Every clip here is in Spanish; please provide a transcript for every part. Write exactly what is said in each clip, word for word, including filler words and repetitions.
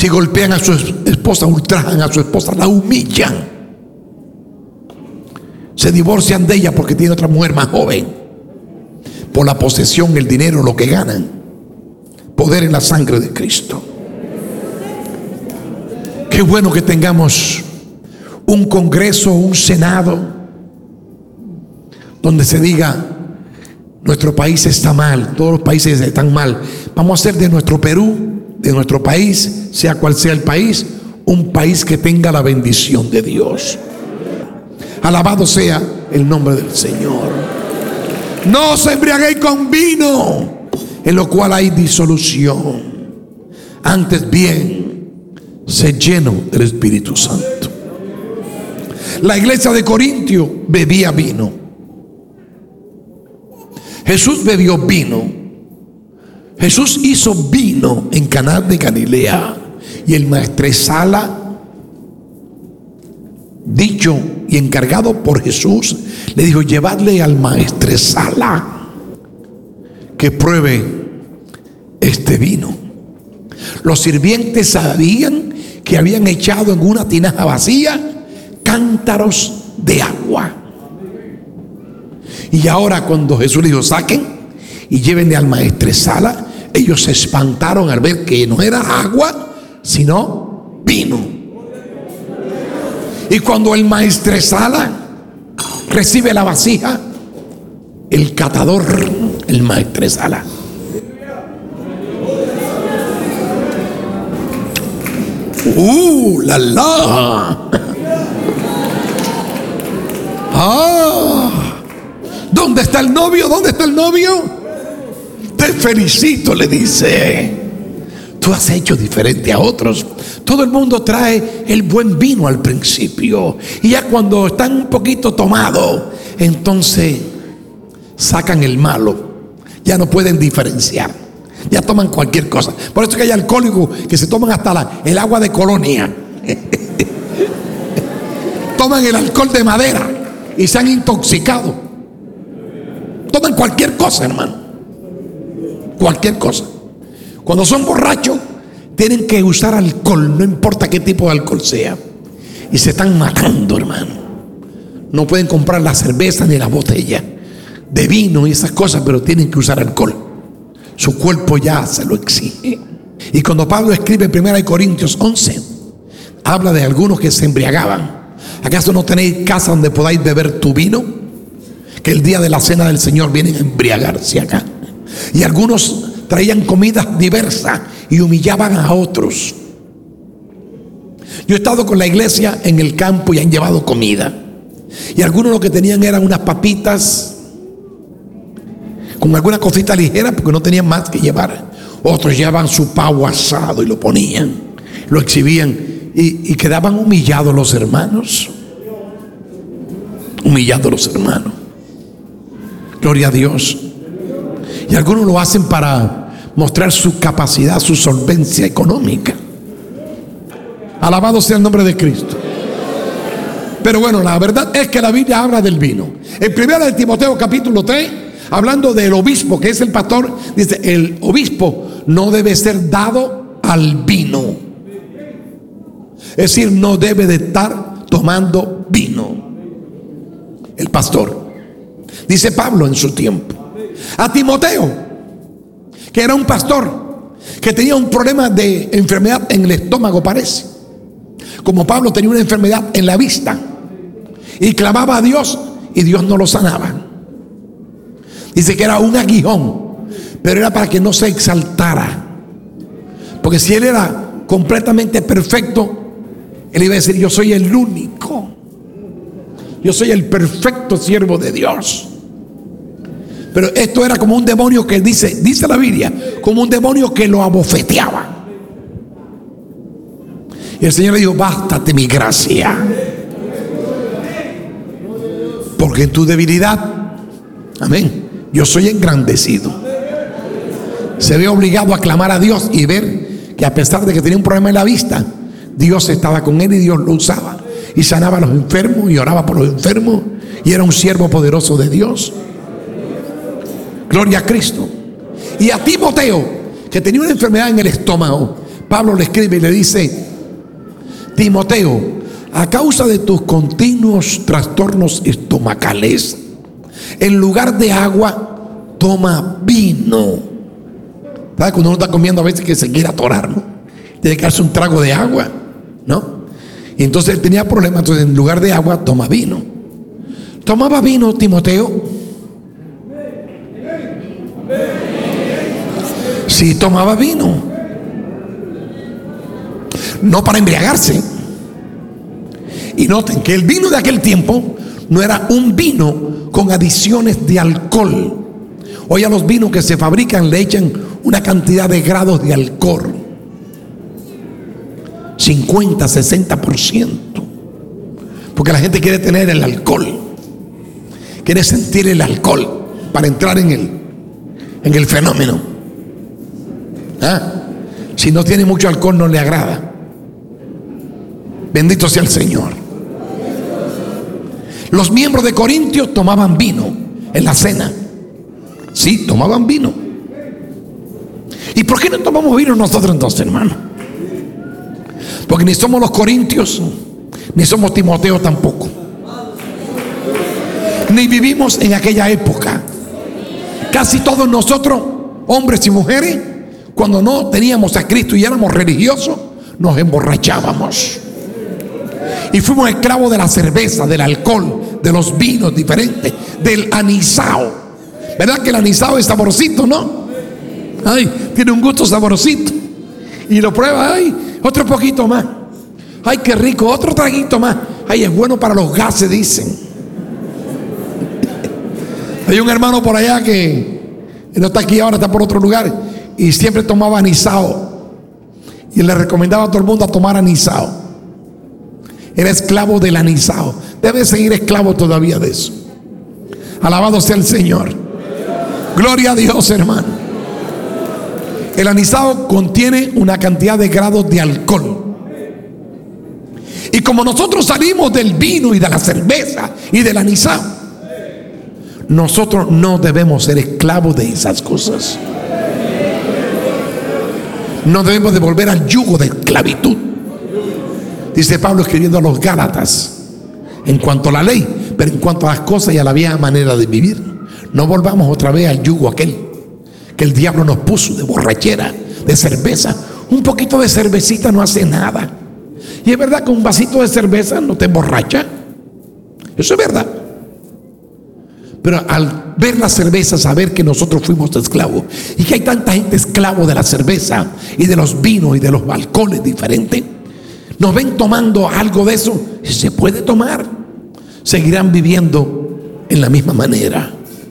Si golpean a su esposa, ultrajan a su esposa, la humillan, se divorcian de ella porque tiene otra mujer más joven, por la posesión, el dinero, lo que ganan. Poder en la sangre de Cristo. Qué bueno que tengamos un congreso, un senado, donde se diga: nuestro país está mal, todos los países están mal. Vamos a hacer de nuestro Perú, de nuestro país, sea cual sea el país, un país que tenga la bendición de Dios. Alabado sea el nombre del Señor. No os embriaguéis con vino, en lo cual hay disolución. Antes bien, sed lleno del Espíritu Santo. La iglesia de Corintio bebía vino. Jesús bebió vino. Jesús hizo vino en Caná de Galilea. Y el maestresala, dicho y encargado por Jesús, le dijo: llevadle al maestresala que pruebe este vino. Los sirvientes sabían que habían echado en una tinaja vacía cántaros de agua. Y ahora, cuando Jesús le dijo: saquen y llévenle al maestresala, ellos se espantaron al ver que no era agua, sino vino. Y cuando el maestresala recibe la vasija, el catador, el maestresala, ¡uh, la la! ¡Ah! ¿Dónde está el novio? ¿Dónde está el novio? Te felicito, le dice. Tú has hecho diferente a otros. Todo el mundo trae el buen vino al principio, y ya cuando están un poquito tomados, entonces sacan el malo. Ya no pueden diferenciar. Ya toman cualquier cosa. Por eso que hay alcohólicos que se toman hasta la, el agua de colonia. Toman el alcohol de madera y se han intoxicado. Toman cualquier cosa, hermano. Cualquier cosa. Cuando son borrachos, tienen que usar alcohol, no importa qué tipo de alcohol sea. Y se están matando, hermano. No pueden comprar la cerveza ni la botella de vino y esas cosas, pero tienen que usar alcohol. Su cuerpo ya se lo exige. Y cuando Pablo escribe en primera de Corintios once, habla de algunos que se embriagaban. ¿Acaso no tenéis casa donde podáis beber tu vino? Que el día de la cena del Señor vienen a embriagarse acá. Y algunos traían comidas diversas y humillaban a otros. Yo he estado con la iglesia en el campo y han llevado comida, y algunos lo que tenían eran unas papitas con alguna cosita ligera porque no tenían más que llevar. Otros llevaban su pavo asado y lo ponían, lo exhibían, y, y quedaban humillados los hermanos. Humillados los hermanos. Gloria a Dios. Y algunos lo hacen para mostrar su capacidad, su solvencia económica. Alabado sea el nombre de Cristo. Pero bueno, la verdad es que la Biblia habla del vino. En primera de Timoteo capítulo tres, hablando del obispo, que es el pastor, dice: el obispo no debe ser dado al vino. Es decir, no debe de estar tomando vino el pastor. Dice Pablo en su tiempo a Timoteo, que era un pastor que tenía un problema de enfermedad en el estómago, parece. Como Pablo tenía una enfermedad en la vista y clamaba a Dios y Dios no lo sanaba. Dice que era un aguijón, pero era para que no se exaltara, porque si él era completamente perfecto, él iba a decir: yo soy el único, yo soy el perfecto siervo de Dios. Pero esto era como un demonio que dice, dice la Biblia, como un demonio que lo abofeteaba. Y el Señor le dijo: bástate mi gracia, porque en tu debilidad, amén, yo soy engrandecido. Se ve obligado a clamar a Dios y ver que a pesar de que tenía un problema en la vista, Dios estaba con él y Dios lo usaba y sanaba a los enfermos y oraba por los enfermos, y era un siervo poderoso de Dios. Gloria a Cristo. Y a Timoteo, que tenía una enfermedad en el estómago, Pablo le escribe y le dice: Timoteo, a causa de tus continuos trastornos estomacales, en lugar de agua, toma vino. ¿Sabes? Cuando uno está comiendo a veces que se quiere atorar, ¿no? Tiene que darse un trago de agua, ¿no? Y entonces él tenía problemas, entonces en lugar de agua, toma vino. ¿Tomaba vino Timoteo? Sí, tomaba vino. No para embriagarse. Y noten que el vino de aquel tiempo no era un vino con adiciones de alcohol. Hoy a los vinos que se fabrican le echan una cantidad de grados de alcohol, cincuenta, sesenta por ciento, porque la gente quiere tener el alcohol, quiere sentir el alcohol para entrar en el, en el fenómeno. ¿Ah? Si no tiene mucho alcohol no le agrada. Bendito sea el Señor. Los miembros de Corintios tomaban vino en la cena. Sí, tomaban vino. ¿Y por qué no tomamos vino nosotros entonces, hermano? Porque ni somos los corintios, ni somos Timoteo tampoco, ni vivimos en aquella época. Casi todos nosotros, hombres y mujeres, cuando no teníamos a Cristo y éramos religiosos, nos emborrachábamos y fuimos esclavos de la cerveza, del alcohol, de los vinos diferentes, del anisao. ¿Verdad que el anisao es saborcito, no? Ay, tiene un gusto saborcito. Y lo prueba, ay, otro poquito más. Ay, qué rico, otro traguito más. Ay, es bueno para los gases, dicen. Hay un hermano por allá que no está aquí ahora, está por otro lugar, y siempre tomaba anisao. Y le recomendaba a todo el mundo a tomar anisao. Era esclavo del anisao. Debe seguir esclavo todavía de eso. Alabado sea el Señor. Gloria a Dios, hermano. El anisao contiene una cantidad de grados de alcohol. Y como nosotros salimos del vino y de la cerveza y del anisao, nosotros no debemos ser esclavos de esas cosas. No debemos de volver al yugo de esclavitud. Dice Pablo escribiendo a los Gálatas, en cuanto a la ley, pero en cuanto a las cosas y a la vieja manera de vivir, no volvamos otra vez al yugo aquel que el diablo nos puso de borrachera, de cerveza. Un poquito de cervecita no hace nada. Y es verdad que un vasito de cerveza no te emborracha. Eso es verdad. Pero al ver la cerveza, saber que nosotros fuimos esclavos y que hay tanta gente esclavo de la cerveza y de los vinos y de los alcoholes diferentes, nos ven tomando algo de eso y se puede tomar. Seguirán viviendo en la misma manera.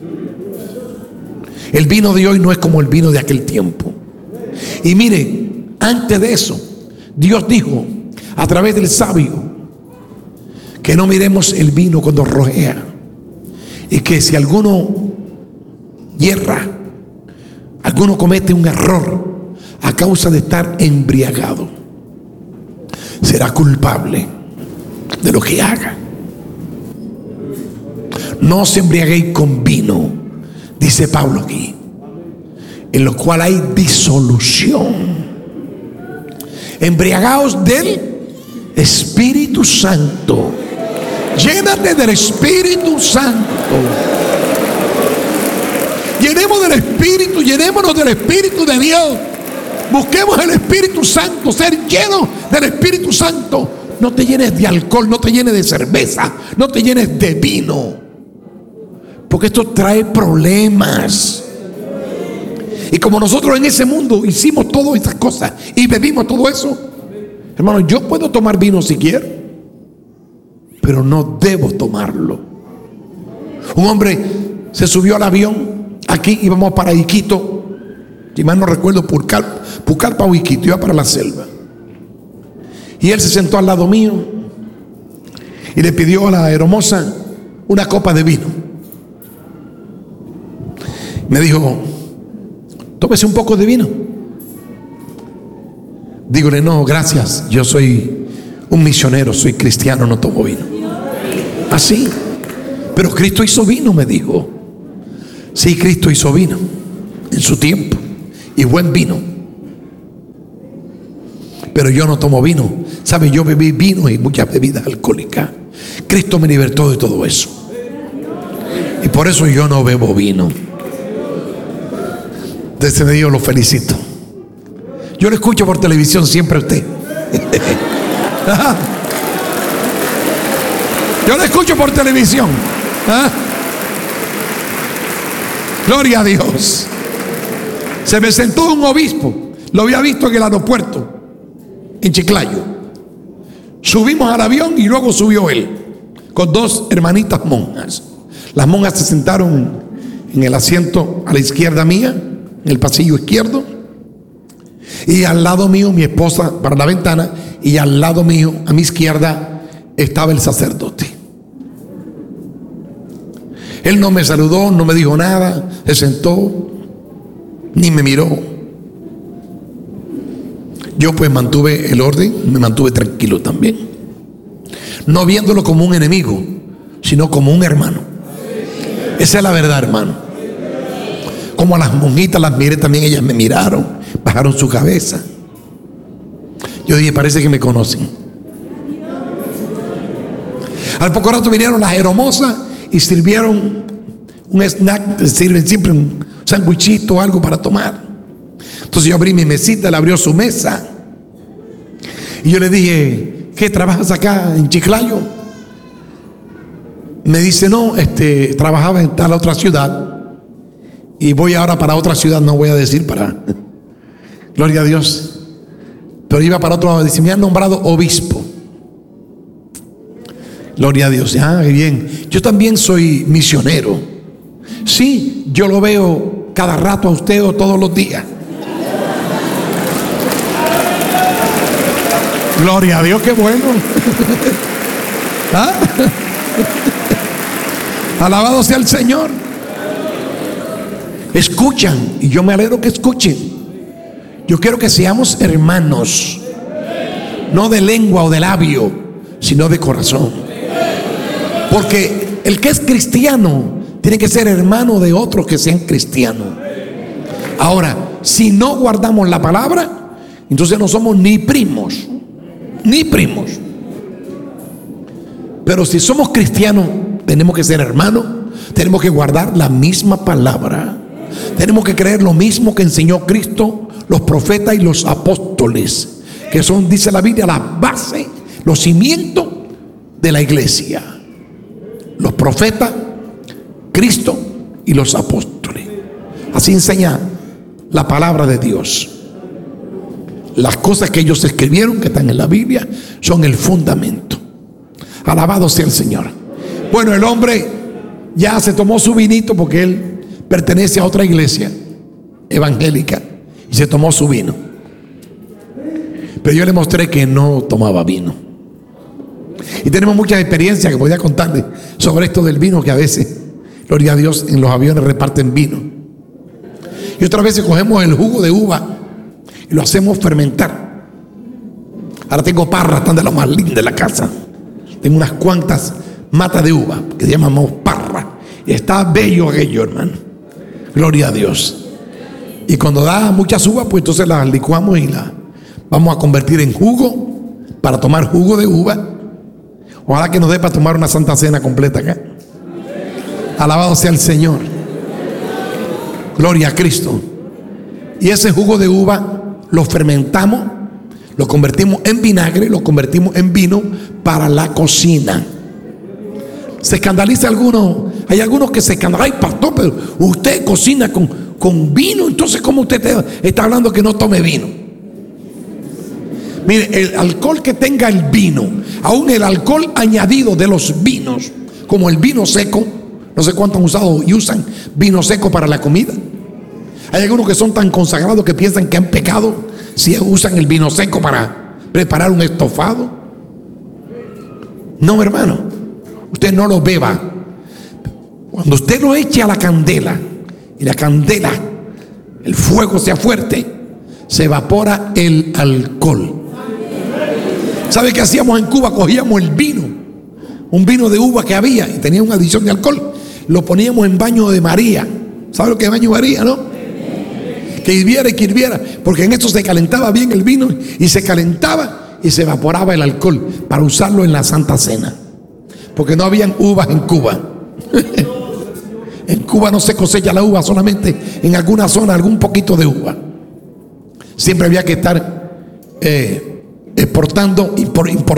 El vino de hoy no es como el vino de aquel tiempo. Y mire, antes de eso, Dios dijo a través del sabio que no miremos el vino cuando rojea, y que si alguno yerra, alguno comete un error a causa de estar embriagado, será culpable de lo que haga. No os embriaguéis con vino, dice Pablo aquí, en lo cual hay disolución. Embriagaos del Espíritu Santo. Llénate del Espíritu Santo. Llenemos del Espíritu, llenémonos del Espíritu de Dios. Busquemos el Espíritu Santo, ser llenos del Espíritu Santo. No te llenes de alcohol, no te llenes de cerveza, no te llenes de vino, porque esto trae problemas. Y como nosotros en ese mundo hicimos todas esas cosas y bebimos todo eso, hermano, yo puedo tomar vino si quiero, pero no debo tomarlo. Un hombre se subió al avión, aquí íbamos para Iquito, si mal no recuerdo, Pucallpa, Pucallpa o Iquito, iba para la selva. Y él se sentó al lado mío y le pidió a la hermosa una copa de vino. Me dijo, tómese un poco de vino. Dígole, no, gracias, yo soy un misionero, soy cristiano, no tomo vino. Así, pero Cristo hizo vino, me dijo. Sí, Cristo hizo vino en su tiempo, y buen vino. pero yo no tomo vino. ¿Sabe? Yo bebí vino y muchas bebidas alcohólicas. Cristo me libertó de todo eso. Y por eso yo no bebo vino. Desde Dios lo felicito. Yo lo escucho por televisión siempre a usted. Yo lo escucho por televisión. ¿Ah? Gloria a Dios. Se me sentó un obispo. Lo había visto en el aeropuerto, en Chiclayo. Subimos al avión y luego subió él con dos hermanitas monjas. Las monjas se sentaron en el asiento a la izquierda mía, en el pasillo izquierdo, y al lado mío mi esposa para la ventana, y al lado mío a mi izquierda estaba el sacerdote. Él no me saludó, no me dijo nada, se sentó, ni me miró. Yo pues mantuve el orden, me mantuve tranquilo también, no viéndolo como un enemigo, sino como un hermano. Esa es la verdad, hermano. Como a las monjitas las miré también, ellas me miraron, bajaron su cabeza. Yo dije, parece que me conocen. Al poco rato vinieron las hermosas y sirvieron un snack, sirven siempre un sándwichito o algo para tomar. Entonces yo abrí mi mesita, él abrió su mesa y yo le dije, ¿qué trabajas acá en Chiclayo? Me dice, no, este, trabajaba en tal otra ciudad y voy ahora para otra ciudad, no voy a decir para, gloria a Dios, pero iba para otro lado. Dice, me han nombrado obispo. Gloria a Dios. Ah, bien. Yo también soy misionero. Sí, yo lo veo cada rato a usted o todos los días. Gloria a Dios, qué bueno. ¿Ah? Alabado sea el Señor. Escuchan, y yo me alegro que escuchen. Yo quiero que seamos hermanos, no de lengua o de labio, sino de corazón. Porque el que es cristiano tiene que ser hermano de otros que sean cristianos. Ahora, si no guardamos la palabra, entonces no somos ni primos, ni primos. Pero si somos cristianos, tenemos que ser hermanos, tenemos que guardar la misma palabra, tenemos que creer lo mismo que enseñó Cristo, los profetas y los apóstoles, que son, dice la Biblia, la base, los cimientos de la iglesia. Los profetas, Cristo y los apóstoles. Así enseña la palabra de Dios. Las cosas que ellos escribieron, que están en la Biblia, son el fundamento. Alabado sea el Señor. Bueno, el hombre ya se tomó su vinito porque él pertenece a otra iglesia evangélica y se tomó su vino. Pero yo le mostré que no tomaba vino. Y tenemos muchas experiencias que podía contarles sobre esto del vino, que a veces, gloria a Dios, en los aviones reparten vino. Y otras veces cogemos el jugo de uva y lo hacemos fermentar. Ahora tengo parras, están de lo más lindas de la casa. Tengo unas cuantas matas de uva que se llaman parras. Y está bello aquello, hermano. Gloria a Dios. Y cuando da muchas uvas, pues entonces las licuamos y las vamos a convertir en jugo para tomar jugo de uva. Ojalá que nos dé para tomar una santa cena completa acá. Alabado sea el Señor. Gloria a Cristo. Y ese jugo de uva lo fermentamos, lo convertimos en vinagre, lo convertimos en vino para la cocina. Se escandaliza alguno. Hay algunos que se escandalizan. Ay, pastor, pero usted cocina con, con vino. Entonces, ¿cómo usted te, está hablando que no tome vino? Mire, el alcohol que tenga el vino, aún el alcohol añadido de los vinos, como el vino seco, no sé cuánto han usado y usan vino seco para la comida. Hay algunos que son tan consagrados que piensan que han pecado si usan el vino seco para preparar un estofado. No, hermano, usted no lo beba. Cuando usted lo eche a la candela y la candela, el fuego sea fuerte, se evapora el alcohol. ¿Sabe qué hacíamos en Cuba? Cogíamos el vino, un vino de uva que había y tenía una adición de alcohol, lo poníamos en baño de María. ¿Sabe lo que es baño de María, no? que hirviera y que hirviera, porque en esto se calentaba bien el vino y se calentaba y se evaporaba el alcohol para usarlo en la Santa Cena, porque no habían uvas en Cuba. En Cuba no se cosecha la uva, solamente en alguna zona algún poquito de uva. Siempre había que estar eh, exportando, import,